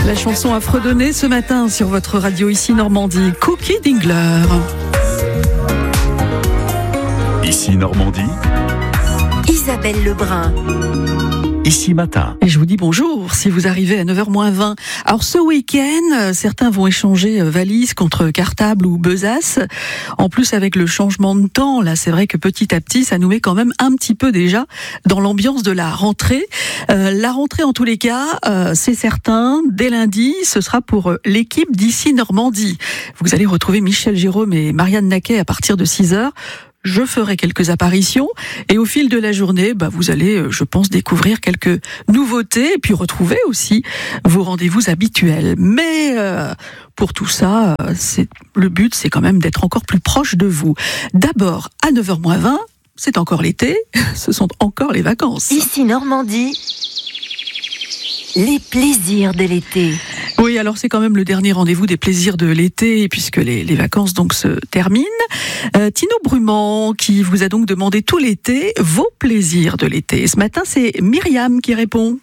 La chanson à fredonner ce matin sur votre radio ici Normandie, Cookie Dingler. Ici Normandie, Isabelle Lebrun. Ici Matin. Et je vous dis bonjour si vous arrivez à 9h-20. Alors ce week-end, certains vont échanger valises contre cartable ou besace. En plus avec le changement de temps, là c'est vrai que petit à petit ça nous met quand même un petit peu déjà dans l'ambiance de la rentrée. La rentrée en tous les cas, c'est certain, dès lundi, ce sera pour l'équipe d'ici Normandie. Vous allez retrouver Michel Jérôme et Marianne Naquet à partir de 6h. Je ferai quelques apparitions et au fil de la journée, vous allez, je pense, découvrir quelques nouveautés et puis retrouver aussi vos rendez-vous habituels. Mais pour tout ça, le but, c'est quand même d'être encore plus proche de vous. D'abord, à 9h-20, c'est encore l'été, ce sont encore les vacances. Ici Normandie, les plaisirs de l'été. Oui, alors c'est quand même le dernier rendez-vous des plaisirs de l'été, puisque les vacances donc se terminent. Tino Brumand, qui vous a donc demandé tout l'été vos plaisirs de l'été. Ce matin, c'est Myriam qui répond.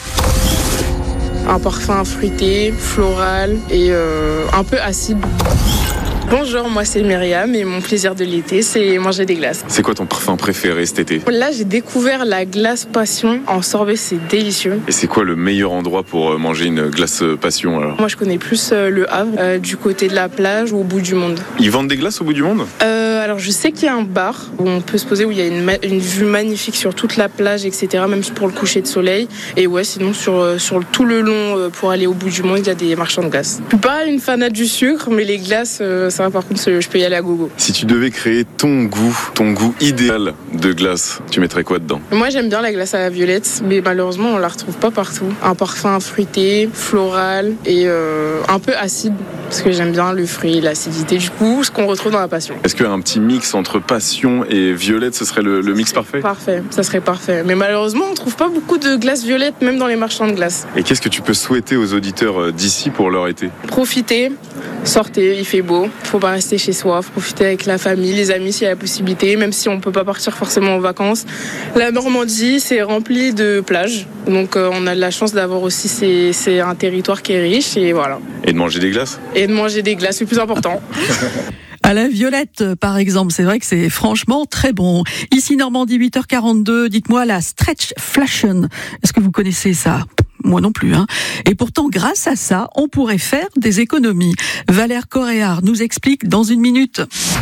Un parfum fruité, floral et un peu acide. Bonjour, moi c'est Myriam et mon plaisir de l'été, c'est manger des glaces. C'est quoi ton parfum préféré cet été? Là, j'ai découvert la glace passion en sorbet, c'est délicieux. Et c'est quoi le meilleur endroit pour manger une glace passion alors? Moi, je connais plus le Havre, du côté de la plage ou au bout du monde. Ils vendent des glaces au bout du monde? Alors, je sais qu'il y a un bar où on peut se poser, où il y a une vue magnifique sur toute la plage, etc., même pour le coucher de soleil. Et ouais, sinon, sur tout le long, pour aller au bout du monde, il y a des marchands de glace. Je suis pas une fanat du sucre, mais les glaces, ça va, par contre, je peux y aller à gogo. Si tu devais créer ton goût idéal de glace, tu mettrais quoi dedans? Moi, j'aime bien la glace à la violette, mais malheureusement, on la retrouve pas partout. Un parfum fruité, floral et un peu acide, parce que j'aime bien le fruit, l'acidité, du coup, ce qu'on retrouve dans la passion. Est-ce qu'un petit mix entre passion et violette, ce serait le mix parfait? Parfait, ça serait parfait. Mais malheureusement, on trouve pas beaucoup de glace violette, même dans les marchands de glace. Et qu'est-ce que tu peux souhaiter aux auditeurs d'ici pour leur été? Profitez, sortez, il fait beau, faut pas rester chez soi, faut profiter avec la famille, les amis s'il y a la possibilité, même si on peut pas partir forcément en vacances. La Normandie, c'est rempli de plages, donc on a de la chance d'avoir aussi c'est un territoire qui est riche et voilà. Et de manger des glaces? Et de manger des glaces, c'est le plus important. À la violette, par exemple, c'est vrai que c'est franchement très bon. Ici Normandie, 8h42, dites-moi la stretch flashen. Est-ce que vous connaissez ça ? Moi non plus, hein. Et pourtant, grâce à ça, on pourrait faire des économies. Valère Coréard nous explique dans une minute.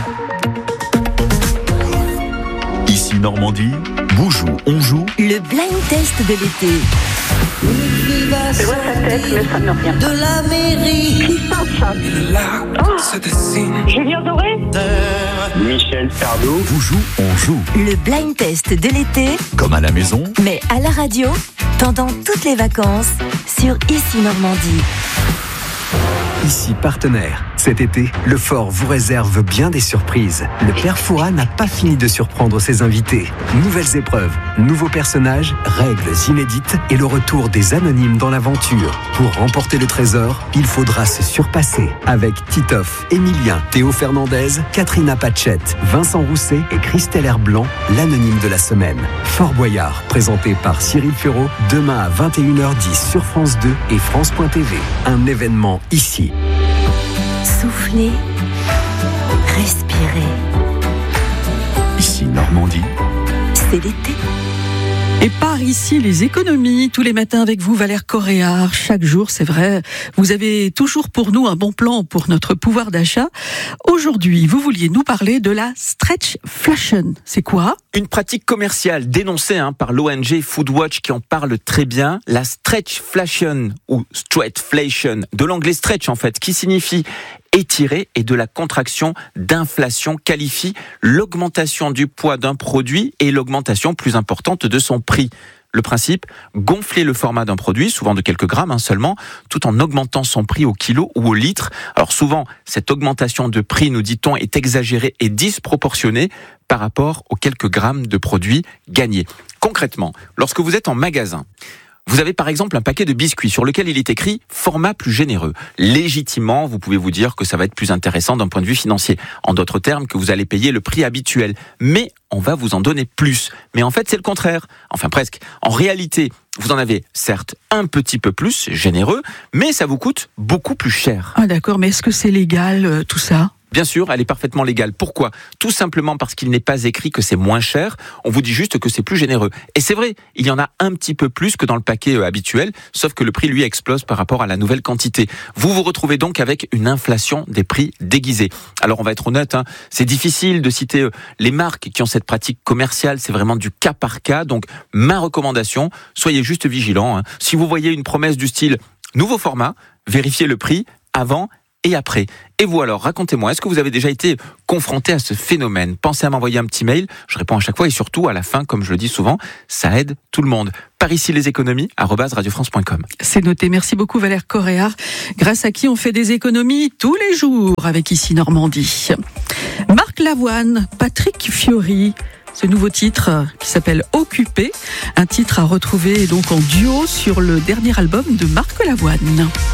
Ici Normandie, Boujou, on joue. Le blind test de l'été. Je vois sa tête, mais ça ne me revient pas. De la mairie. Qui chante ça? Julien Doré? Michel Sardou. Boujou, on joue. Le blind test de l'été, Comme à la maison, mais à la radio, pendant toutes les vacances, sur Ici Normandie. Ici partenaire. Cet été, le Fort vous réserve bien des surprises. Le Père Fouras n'a pas fini de surprendre ses invités. Nouvelles épreuves, nouveaux personnages, règles inédites et le retour des anonymes dans l'aventure. Pour remporter le trésor, il faudra se surpasser. Avec Titoff, Emilien, Théo Fernandez, Katrina Pachette, Vincent Rousset et Christelle Herblanc, l'anonyme de la semaine. Fort Boyard, présenté par Cyril Ferraud, demain à 21h10 sur France 2 et France.tv. Un événement ici. Soufflez, respirez. ici Normandie. C'est l'été. Et par ici, les économies, tous les matins avec vous, Valère Coréard. Chaque jour, c'est vrai, vous avez toujours pour nous un bon plan pour notre pouvoir d'achat. Aujourd'hui, vous vouliez nous parler de la stretch fashion. C'est quoi ? Une pratique commerciale dénoncée par l'ONG Foodwatch qui en parle très bien. La stretchflation ou stretchflation, de l'anglais stretch en fait, qui signifie étirer, et de la contraction d'inflation qualifie l'augmentation du poids d'un produit et l'augmentation plus importante de son prix. Le principe, gonfler le format d'un produit, souvent de quelques grammes seulement, tout en augmentant son prix au kilo ou au litre. Alors souvent, cette augmentation de prix, nous dit-on, est exagérée et disproportionnée par rapport aux quelques grammes de produits gagnés. Concrètement, lorsque vous êtes en magasin, vous avez par exemple un paquet de biscuits sur lequel il est écrit « format plus généreux ». Légitimement, vous pouvez vous dire que ça va être plus intéressant d'un point de vue financier. En d'autres termes, que vous allez payer le prix habituel. Mais on va vous en donner plus. Mais en fait, c'est le contraire. Enfin, presque. En réalité, vous en avez certes un petit peu plus, généreux, mais ça vous coûte beaucoup plus cher. Ah d'accord, mais est-ce que c'est légal tout ça ? Bien sûr, elle est parfaitement légale. Pourquoi ? Tout simplement parce qu'il n'est pas écrit que c'est moins cher, on vous dit juste que c'est plus généreux. Et c'est vrai, il y en a un petit peu plus que dans le paquet habituel, sauf que le prix, lui, explose par rapport à la nouvelle quantité. Vous vous retrouvez donc avec une inflation des prix déguisés. Alors on va être honnête, c'est difficile de citer les marques qui ont cette pratique commerciale, c'est vraiment du cas par cas. Donc ma recommandation, soyez juste vigilants. Si vous voyez une promesse du style nouveau format, vérifiez le prix avant et après. Et vous alors, racontez-moi, est-ce que vous avez déjà été confronté à ce phénomène ? Pensez à m'envoyer un petit mail, je réponds à chaque fois et surtout à la fin, comme je le dis souvent, ça aide tout le monde. Par ici les économies, @radiofrance.com. C'est noté, merci beaucoup Valère Correa, grâce à qui on fait des économies tous les jours avec Ici Normandie. Marc Lavoine, Patrick Fiori, ce nouveau titre qui s'appelle Occupé, un titre à retrouver donc en duo sur le dernier album de Marc Lavoine.